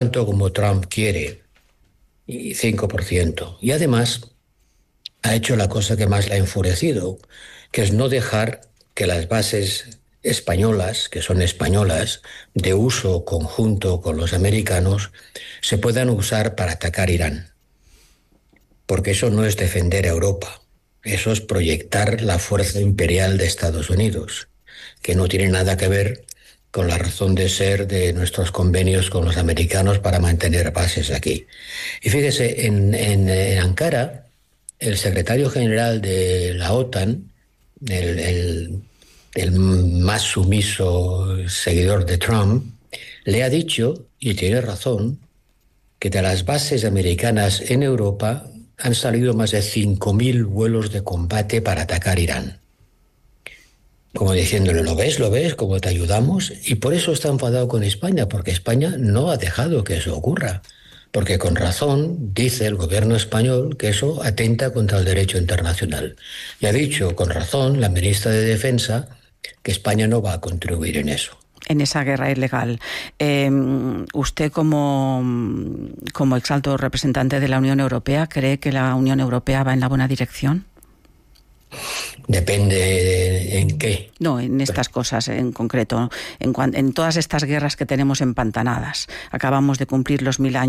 tanto como Trump quiere, y 5%. Y además ha hecho la cosa que más le ha enfurecido, que es no dejar que las bases españolas, que son españolas, de uso conjunto con los americanos, se puedan usar para atacar Irán. Porque eso no es defender a Europa, eso es proyectar la fuerza imperial de Estados Unidos, que no tiene nada que ver con la razón de ser de nuestros convenios con los americanos para mantener bases aquí. Y fíjese, en Ankara, el secretario general de la OTAN, el más sumiso seguidor de Trump, le ha dicho, y tiene razón, que de las bases americanas en Europa han salido más de 5.000 vuelos de combate para atacar Irán. Como diciéndole, ¿lo ves? ¿Cómo te ayudamos? Y por eso está enfadado con España, porque España no ha dejado que eso ocurra. Porque con razón dice el gobierno español que eso atenta contra el derecho internacional. Y ha dicho con razón la ministra de Defensa que España no va a contribuir en eso. En esa guerra ilegal. ¿Usted como exalto representante de la Unión Europea cree que la Unión Europea va en la buena dirección? Depende en qué. No, en estas cosas en concreto, en todas estas guerras que tenemos empantanadas. Acabamos de cumplir los 1000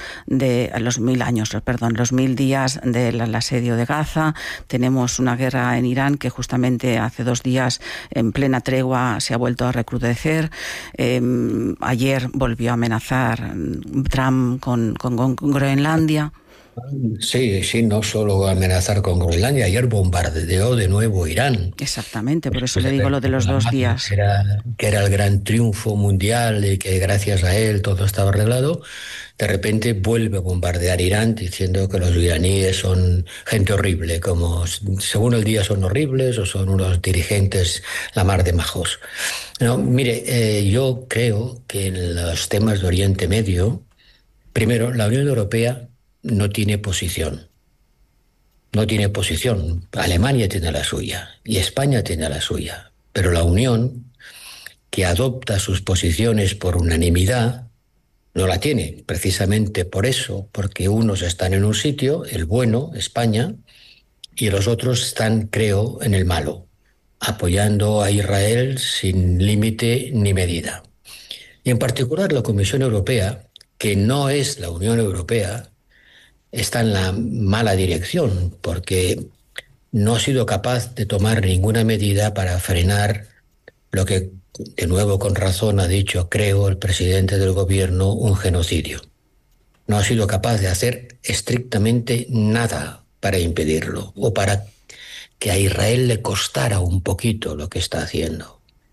días del asedio de Gaza. Tenemos una guerra en Irán que justamente hace 2 días, en plena tregua, se ha vuelto a recrudecer. Ayer volvió a amenazar Trump con Groenlandia. Sí, no solo amenazar con Groenlandia, ayer bombardeó de nuevo Irán. Exactamente, por eso le digo lo de los 2 días. Que era el gran triunfo mundial y que gracias a él todo estaba arreglado. De repente vuelve a bombardear Irán diciendo que los iraníes son gente horrible, como según el día son horribles o son unos dirigentes la mar de majos. No, mire, yo creo que en los temas de Oriente Medio, primero, la Unión Europea no tiene posición. No tiene posición. Alemania tiene la suya y España tiene la suya. Pero la Unión, que adopta sus posiciones por unanimidad, no la tiene. Precisamente por eso, porque unos están en un sitio, el bueno, España, y los otros están, creo, en el malo, apoyando a Israel sin límite ni medida. Y en particular la Comisión Europea, que no es la Unión Europea, está en la mala dirección porque no ha sido capaz de tomar ninguna medida para frenar lo que, de nuevo con razón, ha dicho, creo, el presidente del gobierno, un genocidio. No ha sido capaz de hacer estrictamente nada para impedirlo o para que a Israel le costara un poquito lo que está haciendo.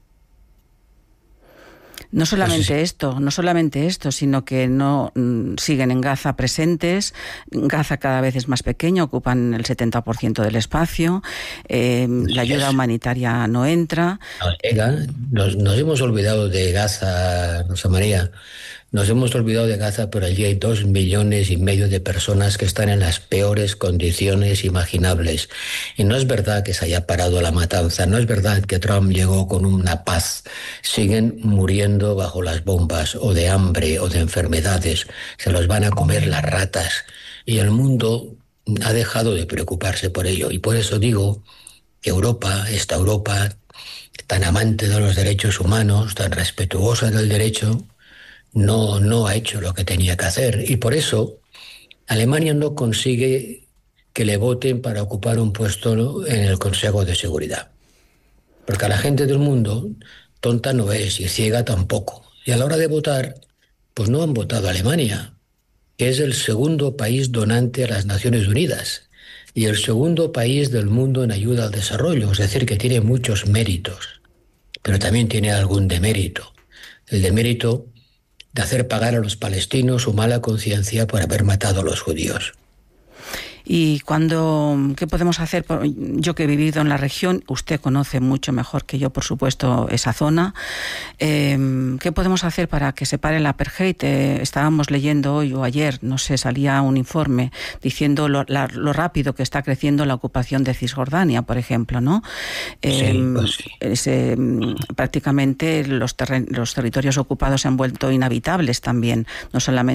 No solamente esto, sino que no siguen en Gaza presentes. Gaza cada vez es más pequeña, ocupan el 70% del espacio. La ayuda humanitaria no entra. Nos hemos olvidado de Gaza, Rosa María. Nos hemos olvidado de Gaza, pero allí hay 2,5 millones de personas que están en las peores condiciones imaginables. Y no es verdad que se haya parado la matanza, no es verdad que Trump llegó con una paz. Siguen muriendo bajo las bombas, o de hambre, o de enfermedades. Se los van a comer las ratas. Y el mundo ha dejado de preocuparse por ello. Y por eso digo que esta Europa, tan amante de los derechos humanos, tan respetuosa del derecho, no ha hecho lo que tenía que hacer. Y por eso Alemania no consigue que le voten para ocupar un puesto en el Consejo de Seguridad. Porque a la gente del mundo tonta no es y ciega tampoco. Y a la hora de votar, pues no han votado a Alemania, que es el segundo país donante a las Naciones Unidas y el segundo país del mundo en ayuda al desarrollo. Es decir, que tiene muchos méritos, pero también tiene algún demérito. El demérito de hacer pagar a los palestinos su mala conciencia por haber matado a los judíos. Y ¿qué podemos hacer? Yo que he vivido en la región, usted conoce mucho mejor que yo, por supuesto, esa zona. ¿Qué podemos hacer para que se pare el apartheid? Estábamos leyendo hoy o ayer, no sé, salía un informe diciendo lo rápido que está creciendo la ocupación de Cisjordania, por ejemplo, ¿no? Prácticamente los territorios ocupados se han vuelto inhabitables también, no solamente